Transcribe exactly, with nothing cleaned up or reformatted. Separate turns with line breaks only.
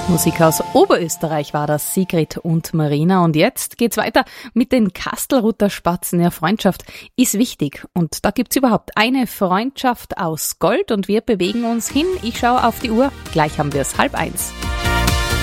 Musik aus Oberösterreich war das, Sigrid und Marina. Und jetzt geht's weiter mit den Kastelruther Spatzen. Ja, Freundschaft ist wichtig. Und da gibt's überhaupt eine Freundschaft aus Gold. Und wir bewegen uns hin. Ich schaue auf die Uhr. Gleich haben wir es halb eins.